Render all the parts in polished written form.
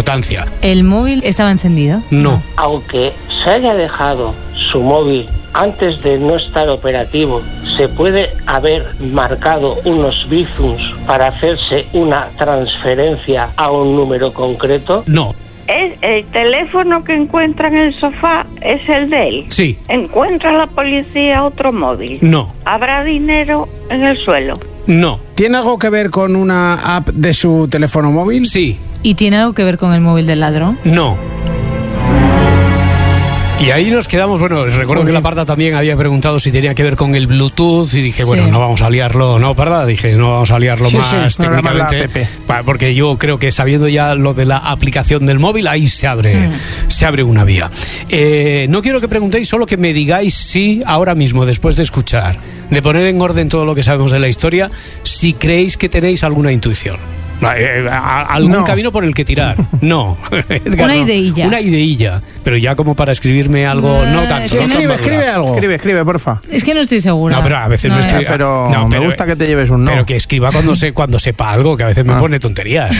importancia. ¿El móvil estaba encendido? No. Aunque se haya dejado su móvil antes de no estar operativo, ¿se puede haber marcado unos bizums para hacerse una transferencia a un número concreto? No. El teléfono que encuentra en el sofá es el de él. Sí. ¿Encuentra la policía otro móvil? No. ¿Habrá dinero en el suelo? No. ¿Tiene algo que ver con una app de su teléfono móvil? Sí. ¿Y tiene algo que ver con el móvil del ladrón? No. Y ahí nos quedamos, bueno, recuerdo que la Parda también había preguntado si tenía que ver con el Bluetooth y dije, bueno, no vamos a liarlo, ¿no, Parda? Dije, no vamos a liarlo más técnicamente, porque yo creo que sabiendo ya lo de la aplicación del móvil, ahí se abre una vía. No quiero que preguntéis, solo que me digáis si ahora mismo, después de escuchar, de poner en orden todo lo que sabemos de la historia, si creéis que tenéis alguna intuición. ¿Algún camino por el que tirar? No. Edgar, una ideilla. Una ideilla, pero ya como para escribirme algo, no tanto. Escribe algo. Escribe, porfa. Es que no estoy segura. No, pero a veces me escribe. Pero me gusta que te lleves un no. Pero que escriba cuando sepa algo, que a veces me pone tonterías.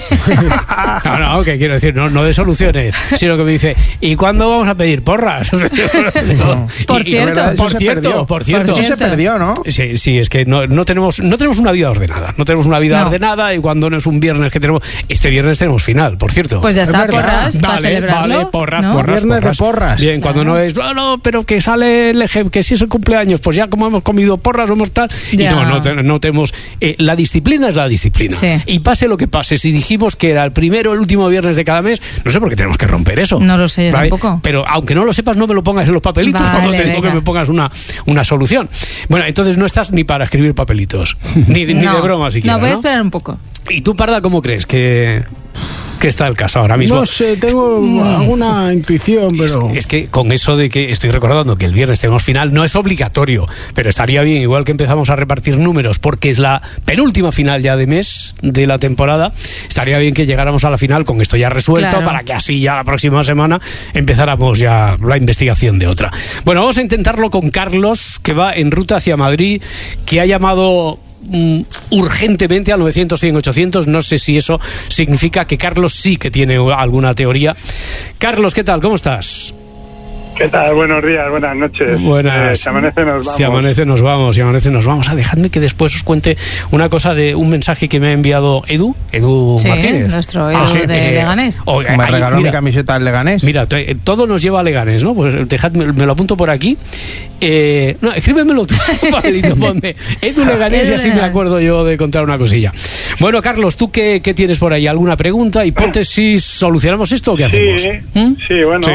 No, que quiero decir, no de soluciones, sino que me dice, ¿y cuándo vamos a pedir porras? Por cierto. Eso se perdió, ¿no? Sí, es que no tenemos una vida ordenada. No tenemos una vida ordenada y cuando no es un viernes que tenemos... Este viernes tenemos final, por cierto. Pues ya está, porras. Vale, porras. Viernes de porras. Bien, cuando no es... No, pero que sale el ejemplo, que si es el cumpleaños, pues ya como hemos comido porras, vamos tal... Y no tenemos... la disciplina es la disciplina. Sí. Y pase lo que pase, si dijimos que era el primero o el último viernes de cada mes, no sé por qué tenemos que romper eso. No lo sé, ¿vale? Tampoco. Pero aunque no lo sepas, no me lo pongas en los papelitos cuando te digo que me pongas una solución. Bueno, entonces no estás ni para escribir papelitos. Ni de broma siquiera, No, voy a esperar un poco. ¿Y tú, Parda, cómo crees que está el caso ahora mismo? No sé, tengo alguna intuición, pero... Es que con eso de que estoy recordando que el viernes tenemos final, no es obligatorio, pero estaría bien, igual que empezamos a repartir números, porque es la penúltima final ya de mes de la temporada, estaría bien que llegáramos a la final con esto ya resuelto, para que así ya la próxima semana empezáramos ya la investigación de otra. Bueno, vamos a intentarlo con Carlos, que va en ruta hacia Madrid, que ha llamado... urgentemente al 900-100-800. No sé si eso significa que Carlos sí que tiene alguna teoría. Carlos, ¿qué tal? ¿Cómo estás? ¿Qué tal? Buenos días, buenas noches. Buenas. Si amanece nos vamos. Si amanece nos vamos. Dejadme que después os cuente una cosa de un mensaje que me ha enviado Edu Martínez. Nuestro Edu de Leganés. Me regaló mi camiseta del Leganés. Mira, todo nos lleva a Leganés, ¿no? Pues dejadme, me lo apunto por aquí. No, escríbemelo tú, papelito, ponme Edu Leganés y así me acuerdo yo de contar una cosilla. Bueno, Carlos, ¿tú qué tienes por ahí? ¿Alguna pregunta, hipótesis? ¿Solucionamos esto o qué hacemos? Sí, bueno,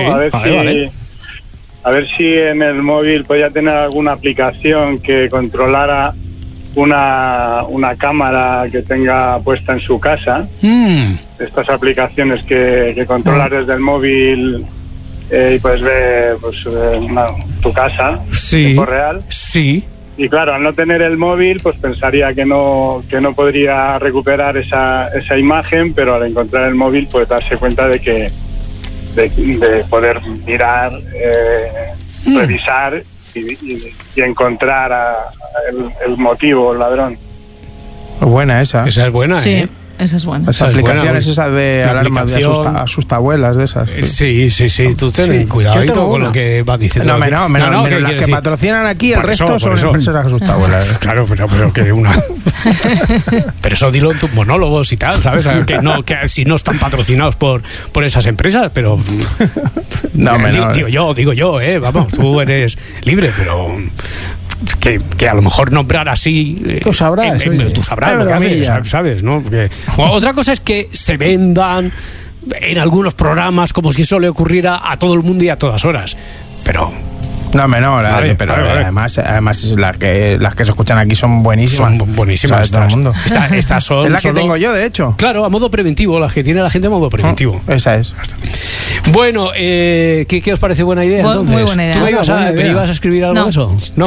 a ver si en el móvil podía tener alguna aplicación que controlara una cámara que tenga puesta en su casa. Estas aplicaciones que controlas desde el móvil y puedes ver tu casa en tiempo real. Sí. Y claro, al no tener el móvil, pues pensaría que no podría recuperar esa imagen, pero al encontrar el móvil, pues darse cuenta de poder mirar, revisar y encontrar el motivo, el ladrón. Buena esa. Esa es buena, sí. Esa es buena. Las aplicaciones esas de alarmas de asustabuelas de esas. Sí. Tú ten cuidadito con lo que vas diciendo. No, las que patrocinan aquí, el resto son empresas asustabuelas. Claro, pero que una... Pero eso dilo en tus monólogos y tal, ¿sabes? Que si no están patrocinados por esas empresas, pero... Digo yo, vamos, tú eres libre, pero... Que a lo mejor nombrar así tú sabrás lo que haces, ¿sabes? ¿No? Porque, otra cosa es que se vendan en algunos programas como si eso le ocurriera a todo el mundo y a todas horas, pero además las que se escuchan aquí son buenísimas. Son buenísimas. Todo el mundo. Estas son es la que tengo yo, de hecho. Claro, a modo preventivo, las que tiene la gente a modo preventivo. Esa es. Bueno, ¿qué os parece buena idea entonces? Muy buena idea. ¿Tú me ibas a escribir algo de eso? No.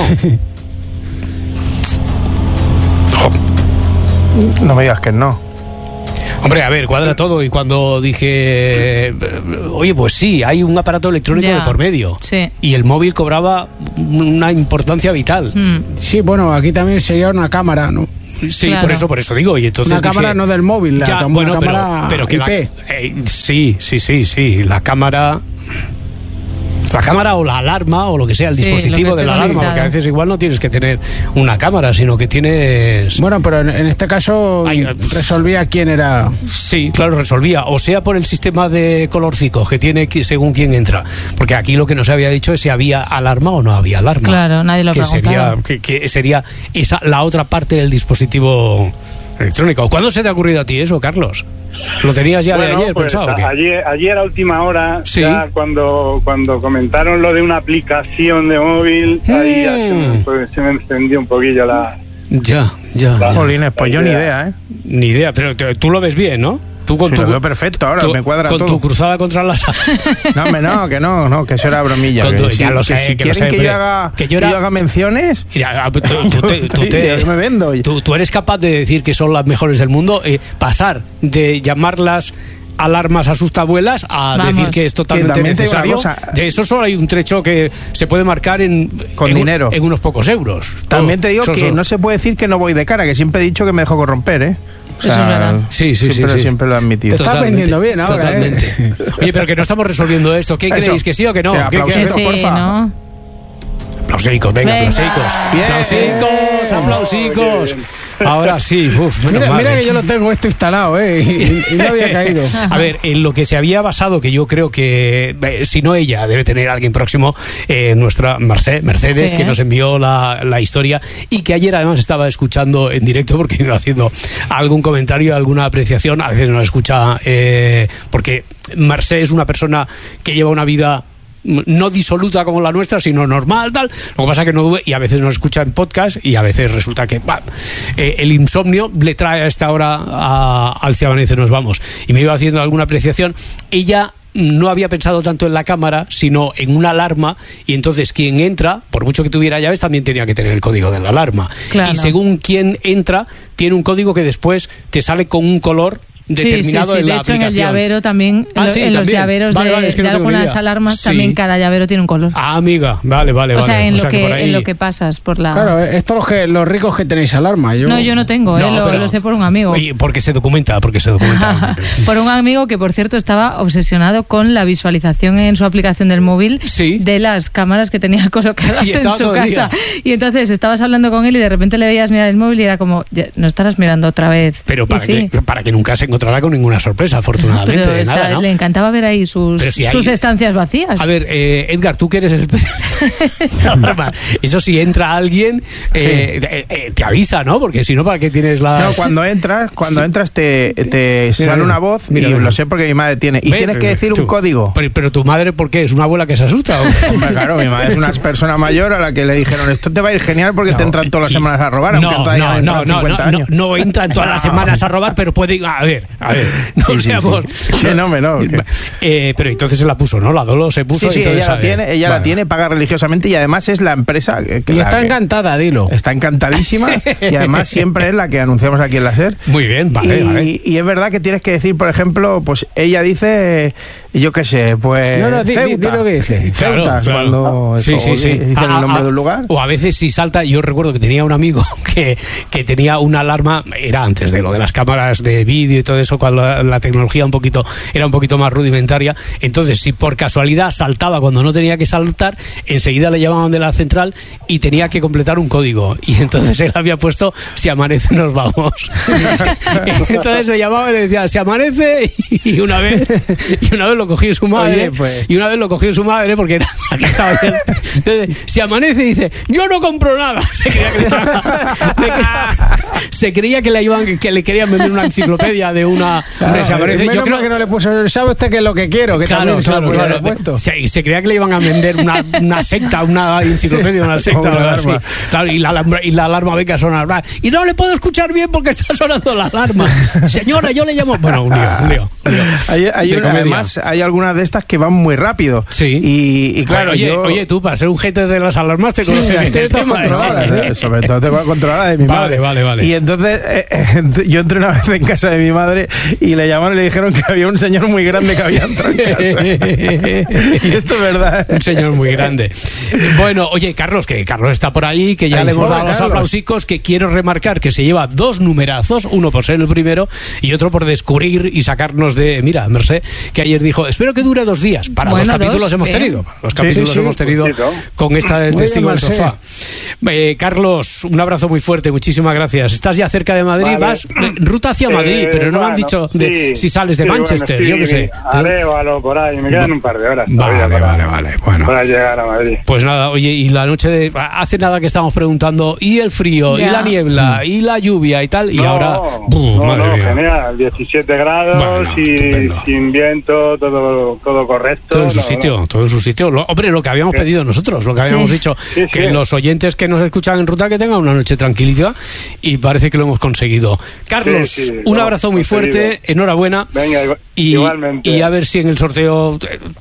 No me digas que no. Hombre, a ver, cuadra todo. Y cuando dije, oye, pues sí, hay un aparato electrónico de por medio. Sí. Y el móvil cobraba una importancia vital. Sí, bueno, aquí también sería una cámara, ¿no? Sí, claro. por eso digo. Y entonces una cámara no del móvil, bueno, cámara pero que IP. Sí, la cámara o la alarma o lo que sea, el dispositivo de la alarma, porque a veces igual no tienes que tener una cámara, sino que tienes... Bueno, pero en este caso resolvía quién era... Sí, claro, resolvía, o sea por el sistema de colorcicos que tiene según quién entra, porque aquí lo que no se había dicho es si había alarma o no había alarma. Claro, nadie lo preguntaba. Que sería esa la otra parte del dispositivo electrónico. ¿Cuándo se te ha ocurrido a ti eso, Carlos? ¿Lo tenías ya de ayer pensado? Ayer a última hora, ¿sí? Ya cuando comentaron lo de una aplicación de móvil, ahí ya se me encendió un poquillo la... Ya. Jolines, pues yo ni idea, Ni idea, pero tú lo ves bien, ¿no? Tú con lo veo perfecto ahora, me cuadra con todo. Tu cruzada contra la sala. No, que eso era bromilla. Ya lo sé, si quieren que yo haga menciones, mira, yo me vendo. Tú eres capaz de decir que son las mejores del mundo, pasar de llamarlas alarmas asustabuelas a decir que es totalmente necesario. De eso solo hay un trecho que se puede marcar con dinero, en unos pocos euros. También te digo que no se puede decir que no voy de cara, que siempre he dicho que me dejo corromper, O sea, eso es verdad. Sí. Siempre lo he admitido. Te estás vendiendo bien ahora. Totalmente. Oye, pero que no estamos resolviendo esto. ¿Qué creéis? ¿Que sí o que no? Aplausito, porfa. ¿No? Aplausicos, venga. Aplausicos. Ahora sí, mira que yo lo tengo esto instalado, y no había caído. A ver, en lo que se había basado, que yo creo que, si no ella, debe tener alguien próximo, nuestra Mercedes, que nos envió la historia, y que ayer además estaba escuchando en directo porque iba haciendo algún comentario, alguna apreciación. A veces no la escucha, porque Mercedes es una persona que lleva una vida no disoluta como la nuestra, sino normal, tal. Lo que pasa es que no duele, y a veces nos escucha en podcast, y a veces resulta que el insomnio le trae a esta hora al Si Amanece Nos Vamos. Y me iba haciendo alguna apreciación. Ella no había pensado tanto en la cámara, sino en una alarma, y entonces quien entra, por mucho que tuviera llaves, también tenía que tener el código de la alarma. Claro. Y según quien entra, tiene un código que después te sale con un color determinado en la aplicación. De hecho, en el llavero también, los llaveros de algunas alarmas, también cada llavero tiene un color. Amiga, vale. O sea, en lo que pasas por la... Claro, esto los ricos que tenéis alarma. No, yo no tengo, lo sé por un amigo. Oye, porque se documenta. Por un amigo que, por cierto, estaba obsesionado con la visualización en su aplicación del móvil de las cámaras que tenía colocadas en su casa. Y entonces estabas hablando con él y de repente le veías mirar el móvil y era como, no estarás mirando otra vez. Pero para que nunca se encontrará con ninguna sorpresa, afortunadamente, de nada, ¿no? Le encantaba ver ahí sus estancias vacías. A ver, Edgar, tú que eres el especialista. Eso si entra alguien, te avisa, ¿no? Porque si no, ¿para qué tienes la...? No, cuando entras te sale una voz, y lo sé porque mi madre tiene. Y tienes que decir un código. Pero tu madre, ¿por qué? ¿Es una abuela que se asusta? Hombre, claro, mi madre es una persona mayor a la que le dijeron, esto te va a ir genial porque te entran todas las semanas a robar. No entran todas las semanas a robar, pero puede... A ver, pero entonces se la puso, ¿no? La Dolo se puso. Sí, ella la tiene, paga religiosamente, y además es la empresa y está encantada, dilo. Está encantadísima, y además siempre es la que anunciamos aquí en la SER. Muy bien, vale. Y es verdad que tienes que decir, por ejemplo, pues ella dice, yo qué sé, pues Ceuta. Di lo que dice. Ceuta, cuando dice el nombre de un lugar. O a veces si salta, yo recuerdo que tenía un amigo que tenía una alarma, era antes de lo de las cámaras de vídeo y todo eso, cuando la tecnología era un poquito más rudimentaria. Entonces, si por casualidad saltaba cuando no tenía que saltar, enseguida le llamaban de la central y tenía que completar un código. Y entonces él había puesto Si Amanece Nos Vamos. Entonces le llamaba y le decía Si amanece, y una vez lo cogió su madre. Y una vez lo cogió su madre porque era la que estaba bien. Entonces, Si amanece, dice, yo no compro nada. Se creía que le querían vender una enciclopedia de una... Yo creo que no le puso, ¿sabe usted qué es lo que quiero? Que claro. Se creía que le iban a vender una secta, una enciclopedia, una secta, algo así. Claro, y la alarma ve que sonar. Y no le puedo escuchar bien porque está sonando la alarma. Señora, yo le llamo... Bueno, un lío. Además, hay algunas de estas que van muy rápido. Sí. Y claro, oye, tú, para ser un gente de las alarmas te conoces bien el tema. Sobre todo tengo controlada de mi madre. Vale. Y entonces yo entré una vez en casa de mi madre y le llamaron y le dijeron que había un señor muy grande que había entrado en casa. Y esto es verdad. Un señor muy grande. Bueno, oye, Carlos está por ahí, que ya le hemos dado los aplausicos, que quiero remarcar que se lleva 2 numerazos, uno por ser el primero y otro por descubrir y sacarnos de... Mira, Mercé, que ayer dijo, espero que dure 2 días. Para 2 capítulos hemos tenido. Los capítulos hemos tenido con esta de Testigo del Sofá. Carlos, un abrazo muy fuerte, muchísimas gracias. Estás ya cerca de Madrid, vas ruta hacia Madrid, pero no me han dicho si sales de Manchester, yo qué sé. Arévalo, por ahí, me quedan un par de horas. Vale, bueno. Para llegar a Madrid. Pues nada, oye, y la noche hace nada que estamos preguntando, y el frío, y la niebla, y la lluvia y tal, y ahora... genial, 17 grados y sin viento, todo correcto. Todo en su sitio, todo en su sitio. Hombre, lo que habíamos pedido nosotros, lo que habíamos dicho, que los oyentes que nos escuchan en ruta que tengan una noche tranquilita, y parece que lo hemos conseguido. Carlos, un abrazo muy fuerte, enhorabuena. Venga, igualmente. Y a ver si en el sorteo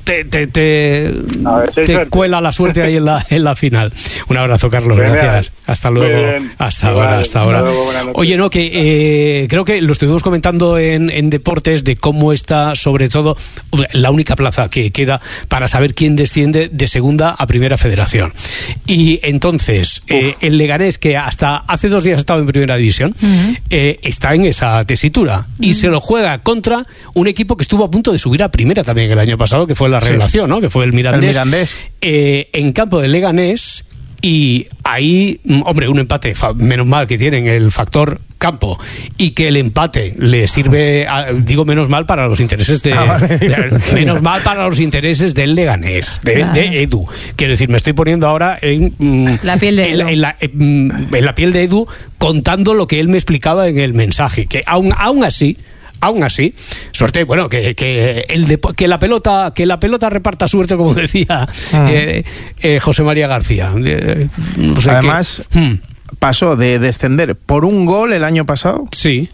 te cuela la suerte ahí en la final. Un abrazo, Carlos, gracias. Hasta luego. Hasta ahora. Oye, no, que creo que lo estuvimos comentando en Deportes, de cómo está, sobre todo, la única plaza que queda para saber quién desciende de segunda a primera federación. Y entonces, el Leganés, que hasta hace 2 días ha estado en primera división, está en esa tesitura y se lo juega contra un equipo que estuvo a punto de subir a primera también el año pasado, que fue la revelación, ¿no? Que fue el Mirandés. En campo del Leganés. Y ahí, hombre, un empate, menos mal que tienen el factor campo y que el empate le sirve, digo menos mal para los intereses menos mal para los intereses del Leganés, de Edu. Quiero decir, me estoy poniendo ahora en la piel de Edu. En la piel de Edu, contando lo que él me explicaba en el mensaje, que aún así, suerte, bueno, que la pelota reparta suerte, como decía José María García. No sé. Además, pasó de descender por un gol el año pasado. Sí.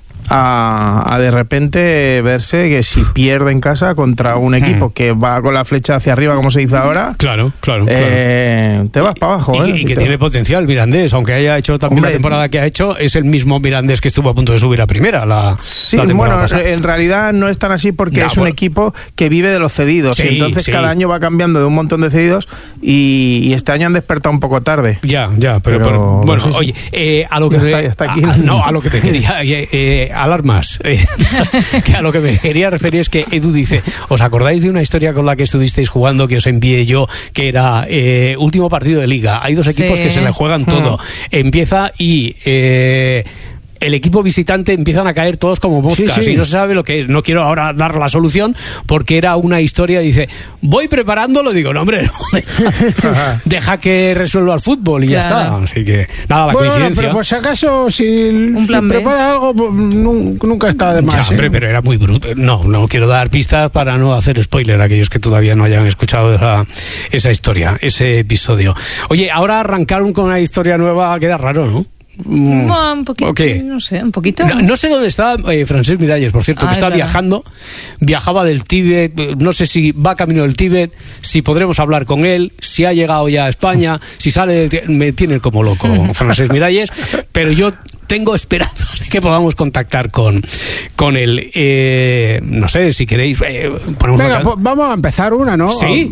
A de repente verse que si pierde en casa contra un equipo que va con la flecha hacia arriba, como se dice ahora, claro. Te vas para abajo. Y que tiene potencial Mirandés, aunque haya hecho también la temporada que ha hecho, es el mismo Mirandés que estuvo a punto de subir a primera la temporada pasada. En realidad no es tan así, porque es un equipo que vive de los cedidos, y entonces cada año va cambiando de un montón de cedidos, y este año han despertado un poco tarde. Ya, pero bueno, oye, a lo que a lo que te quería alarmas, que a lo que me quería referir es que Edu dice, ¿os acordáis de una historia con la que estuvisteis jugando, que os envié yo, que era último partido de liga, hay 2 equipos que se le juegan todo, empieza y el equipo visitante empiezan a caer todos como moscas y no se sabe lo que es? No quiero ahora dar la solución porque era una historia, dice, voy preparándolo, digo, no hombre, no, deja que resuelva el fútbol y ya está. Así que nada, la coincidencia. Pero por si acaso, si prepara algo, nunca está de más. Ya, hombre, pero era muy bruto. No quiero dar pistas para no hacer spoiler a aquellos que todavía no hayan escuchado esa historia, ese episodio. Oye, ahora arrancar con una historia nueva queda raro, ¿no? Un poquito, okay. No sé, un poquito. No sé dónde está Francesc Miralles, por cierto, que está viajando, viajaba del Tíbet, no sé si va camino del Tíbet, si podremos hablar con él, si ha llegado ya a España, si sale, me tiene como loco Francesc Miralles, pero yo tengo esperanzas de que podamos contactar con él. No sé, si queréis venga, vamos a empezar una, ¿no? Sí.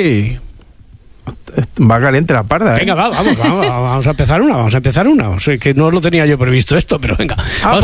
Va caliente la parda. Venga, vamos a empezar una. O sea, que no lo tenía yo previsto esto, pero venga. Vamos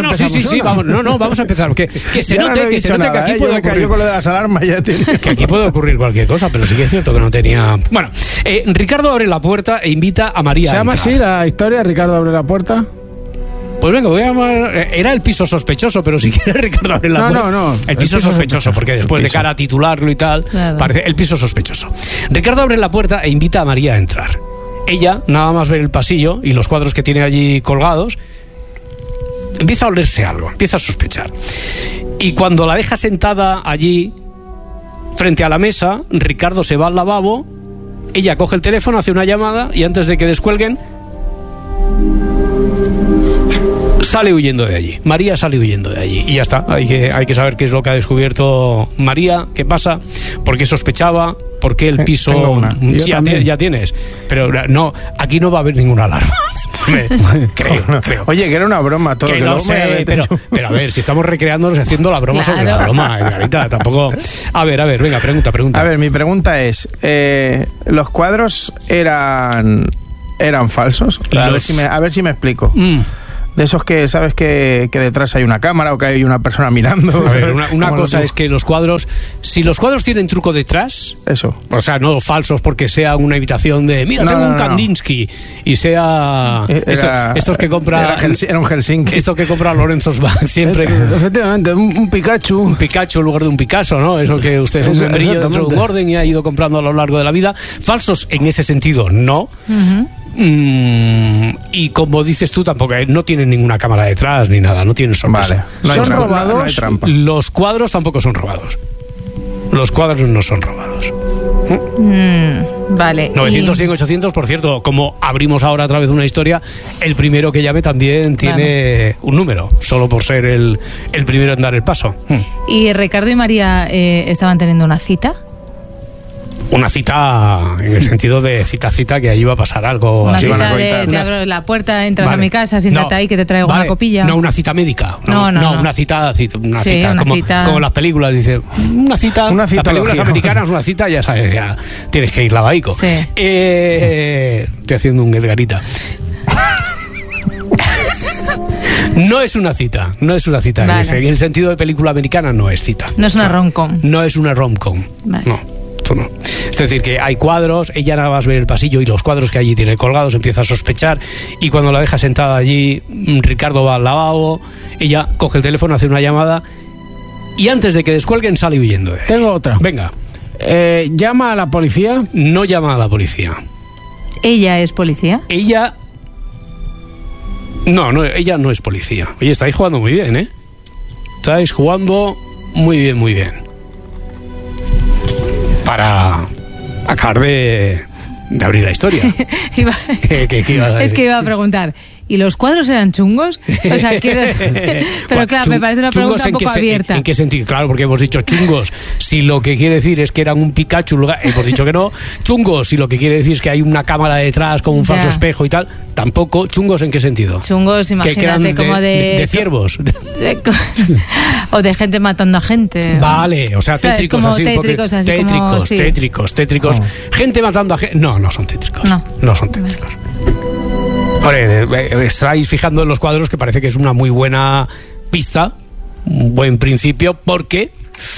a empezar. Que se note que aquí puede ocurrir. Con lo de las alarmas ya que aquí puede ocurrir cualquier cosa, pero sí que es cierto que no tenía. Bueno, Ricardo abre la puerta e invita a María. ¿Se llama así la historia? Ricardo abre la puerta. Pues venga, voy a llamar. Era el piso sospechoso, pero si quieres, Ricardo, abre la puerta. No. El piso sospechoso, porque después de cara a titularlo y tal, parece el piso sospechoso. Ricardo abre la puerta e invita a María a entrar. Ella, nada más ver el pasillo y los cuadros que tiene allí colgados, empieza a olerse algo, empieza a sospechar. Y cuando la deja sentada allí, frente a la mesa, Ricardo se va al lavabo, ella coge el teléfono, hace una llamada y antes de que descuelguen, Sale huyendo de allí. María sale huyendo de allí. Y ya está. Hay que saber qué es lo que ha descubierto María, qué pasa, por qué sospechaba, por qué el piso... Sí, ya tienes. Pero no, aquí no va a haber ninguna alarma. Creo. Oye, que era una broma todo. Que no sé, pero a ver, si estamos recreándonos y haciendo la broma sobre la broma, Edgarita, tampoco... A ver, venga, pregunta. A ver, mi pregunta es, ¿los cuadros eran falsos? A ver si me explico. De esos que sabes que detrás hay una cámara o que hay una persona mirando. A ver, una cosa es que los cuadros, si los cuadros tienen truco detrás, eso, o sea, no falsos porque sea una imitación de mira, tengo un Kandinsky y sea estos que compra era un Helsinki, esto que compra Lorenzo Sbank siempre. Efectivamente, un Pikachu. Un Pikachu en lugar de un Picasso, ¿no? Eso que usted es un membrillo dentro de un orden y ha ido comprando a lo largo de la vida. Falsos en ese sentido, no. Y como dices tú, tampoco no tienen ninguna cámara detrás ni nada, no tienen sorpresa. Vale. ¿Son robados? No hay trampa. Los cuadros tampoco son robados. Los cuadros no son robados. Vale. 900, 100, 800, por cierto, como abrimos ahora a través de una historia, el primero que llame también tiene un número, solo por ser el primero en dar el paso. ¿Y Ricardo y María estaban teniendo una cita? Una cita en el sentido de cita, que ahí va a pasar algo. Una cita te abro la puerta, entras a mi casa, siéntate ahí que te traigo una copilla. No, una cita médica. No, una cita como las películas, dice, una cita. Las películas americanas, una cita, ya sabes, ya tienes que ir lavaico. Sí. Estoy haciendo un Edgarita. No es una cita. Vale. En el sentido de película americana no es cita. No es una rom-com. No es una rom-com. Vale. No. Es decir, que hay cuadros, ella nada más ver el pasillo y los cuadros que allí tiene colgados empieza a sospechar, y cuando la deja sentada allí, Ricardo va al lavabo, ella coge el teléfono, hace una llamada y antes de que descuelguen sale huyendo. Tengo otra. Venga. ¿Llama a la policía? No llama a la policía. ¿Ella es policía? Ella... No, ella no es policía. Oye, estáis jugando muy bien, ¿eh? Estáis jugando muy bien. Para acabar de abrir la historia. ¿Qué ibas a decir? Es que iba a preguntar, ¿y los cuadros eran chungos? O sea, pero claro, me parece una pregunta un poco abierta. ¿En qué sentido? Claro, porque hemos dicho chungos. Si lo que quiere decir es que eran un Pikachu, hemos dicho que no. Chungos, si lo que quiere decir es que hay una cámara detrás con un falso espejo y tal, tampoco. ¿Chungos en qué sentido? Chungos, imagínate, como de ciervos. O de gente matando a gente. Vale, o sea, tétricos así. Tétricos. Oh. Gente matando a gente. No son tétricos. No son tétricos. Estáis fijando en los cuadros, que parece que es una muy buena pista, un buen principio, porque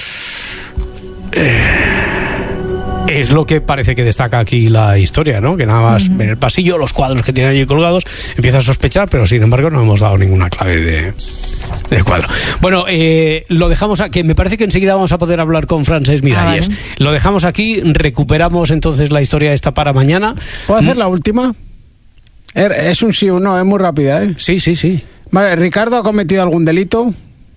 es lo que parece que destaca aquí la historia, ¿no? Que nada más en el pasillo, los cuadros que tiene allí colgados, empieza a sospechar, pero sin embargo no hemos dado ninguna clave de cuadro. Bueno, lo dejamos aquí, me parece que enseguida vamos a poder hablar con Francesc Miralles. Vale. Lo dejamos aquí, recuperamos entonces la historia esta para mañana. ¿Puedo hacer la última? Es un sí o no, es muy rápida, ¿eh? Sí. Vale, ¿Ricardo ha cometido algún delito?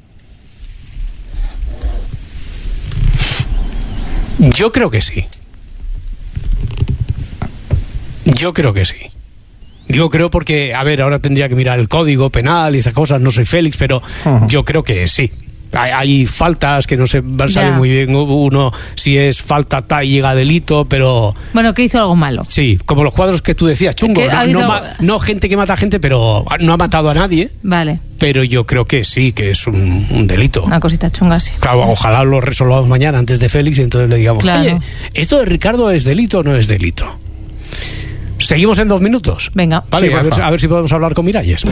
Yo creo que sí. Digo creo porque, a ver, ahora tendría que mirar el código penal y esas cosas, no soy Félix, pero yo creo que sí. Hay faltas que no se sabe muy bien uno si es falta y llega a delito, pero... Bueno, que hizo algo malo. Sí, como los cuadros que tú decías, chungo. No gente que mata a gente, pero no ha matado a nadie. Vale. Pero yo creo que sí, que es un delito. Una cosita chunga, sí. Claro, ojalá lo resolvamos mañana antes de Félix y entonces le digamos, oye, ¿esto de Ricardo es delito o no es delito? Seguimos en 2 minutos. Venga. Vale, sí, a ver si podemos hablar con Miralles.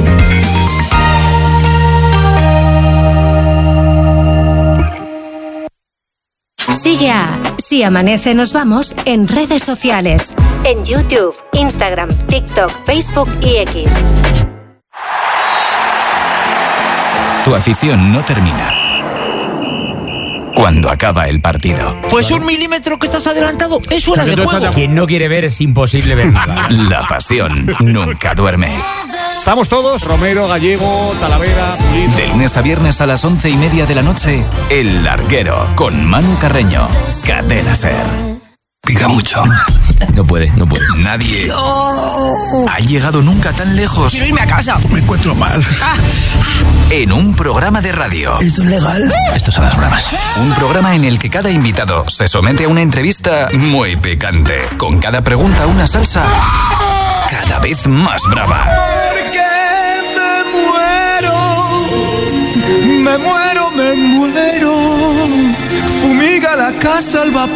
Sigue a Si Amanece Nos Vamos en redes sociales. En YouTube, Instagram, TikTok, Facebook y X. Tu afición no termina cuando acaba el partido. Pues 1 milímetro que estás adelantado es fuera de juego. Quien no quiere ver es imposible ver nada. La pasión nunca duerme. Estamos todos, Romero, Gallego, Talavera, Pulido. De lunes a viernes a las 11:30 de la noche, El Larguero, con Manu Carreño. Cadena SER. Pica mucho. No puede. Nadie ha llegado nunca tan lejos. Quiero irme a casa. Me encuentro mal. En un programa de radio. ¿Esto es legal? Esto son las bromas. Un programa en el que cada invitado se somete a una entrevista muy picante. Con cada pregunta una salsa cada vez más brava. Porque me muero. Fumiga la casa al vapor.